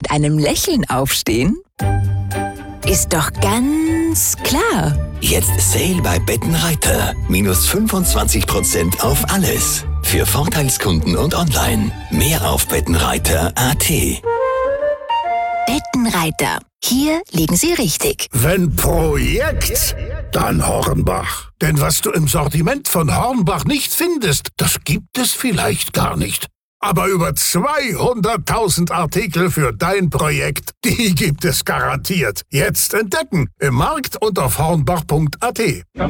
mit einem Lächeln aufstehen? Ist doch ganz klar. Jetzt Sale bei Bettenreiter. Minus 25% auf alles. Für Vorteilskunden und online. Mehr auf bettenreiter.at. Bettenreiter. Hier liegen Sie richtig. Wenn Projekt, dann Hornbach. Denn was du im Sortiment von Hornbach nicht findest, das gibt es vielleicht gar nicht. Aber über 200.000 Artikel für dein Projekt, die gibt es garantiert. Jetzt entdecken im Markt und auf hornbach.at.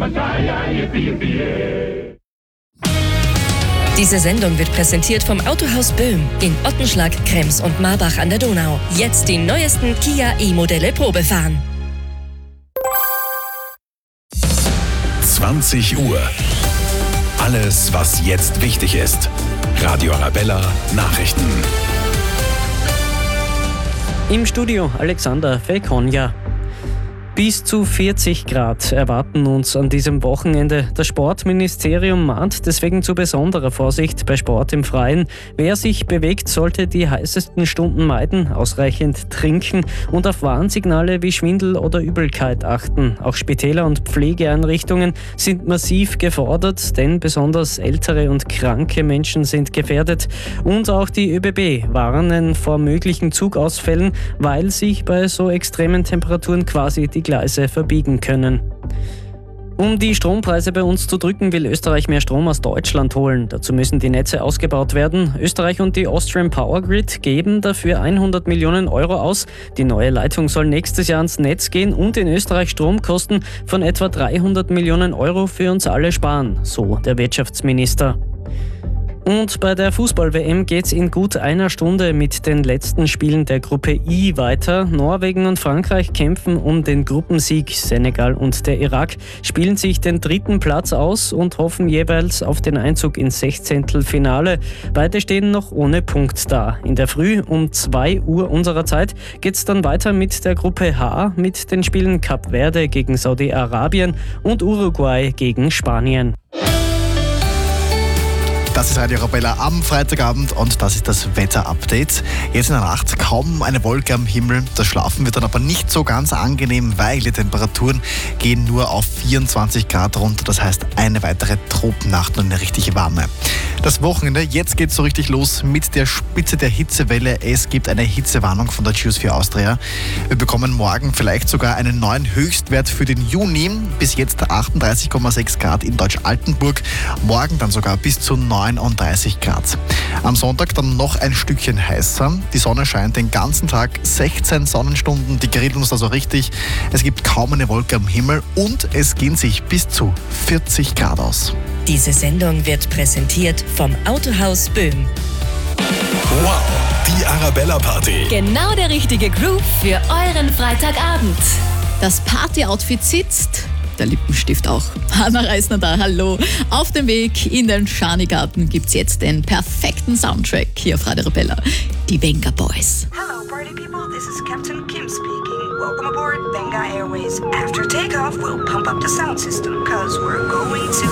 Diese Sendung wird präsentiert vom Autohaus Böhm in Ottenschlag, Krems und Marbach an der Donau. Jetzt die neuesten Kia E-Modelle Probe fahren. 20 Uhr. Alles, was jetzt wichtig ist. Radio Arabella Nachrichten. Im Studio Alexander Felkonja. Bis zu 40 Grad erwarten uns an diesem Wochenende. Das Sportministerium mahnt deswegen zu besonderer Vorsicht bei Sport im Freien. Wer sich bewegt, sollte die heißesten Stunden meiden, ausreichend trinken und auf Warnsignale wie Schwindel oder Übelkeit achten. Auch Spitäler und Pflegeeinrichtungen sind massiv gefordert, denn besonders ältere und kranke Menschen sind gefährdet. Und auch die ÖBB warnen vor möglichen Zugausfällen, weil sich bei so extremen Temperaturen quasi die Gleise verbiegen können. Um die Strompreise bei uns zu drücken, will Österreich mehr Strom aus Deutschland holen. Dazu müssen die Netze ausgebaut werden. Österreich und die Austrian Power Grid geben dafür 100 Millionen Euro aus. Die neue Leitung soll nächstes Jahr ans Netz gehen und in Österreich Stromkosten von etwa 300 Millionen Euro für uns alle sparen, so der Wirtschaftsminister. Und bei der Fußball-WM geht's in gut einer Stunde mit den letzten Spielen der Gruppe I weiter. Norwegen und Frankreich kämpfen um den Gruppensieg. Senegal und der Irak spielen sich den 3. Platz aus und hoffen jeweils auf den Einzug ins 16. Finale. Beide stehen noch ohne Punkt da. In der Früh um 2 Uhr unserer Zeit geht's dann weiter mit der Gruppe H mit den Spielen Kap Verde gegen Saudi-Arabien und Uruguay gegen Spanien. Das ist Radio Arabella am Freitagabend und das ist das Wetter-Update. Jetzt in der Nacht kaum eine Wolke am Himmel. Das Schlafen wird dann aber nicht so ganz angenehm, weil die Temperaturen gehen nur auf 24 Grad runter. Das heißt eine weitere Tropennacht und eine richtig warme. Das Wochenende, jetzt geht es so richtig los mit der Spitze der Hitzewelle. Es gibt eine Hitzewarnung von der Choose4 Austria. Wir bekommen morgen vielleicht sogar einen neuen Höchstwert für den Juni. Bis jetzt 38,6 Grad in Deutsch-Altenburg. Morgen dann sogar bis zu 39 Grad. Am Sonntag dann noch ein Stückchen heißer. Die Sonne scheint den ganzen Tag, 16 Sonnenstunden, die grillen uns also richtig. Es gibt kaum eine Wolke am Himmel und es gehen sich bis zu 40 Grad aus. Diese Sendung wird präsentiert vom Autohaus Böhm. Wow, die Arabella Party. Genau der richtige Groove für euren Freitagabend. Das Party-Outfit sitzt, der Lippenstift auch. Hanna Reisner da, hallo. Auf dem Weg in den Schanigarten gibt's jetzt den perfekten Soundtrack hier auf Radio Arabella. Die Venga Boys. Hello party people, this is Captain Kim speaking. Welcome aboard Venga Airways. After takeoff, we'll pump up the sound system, cause we're going to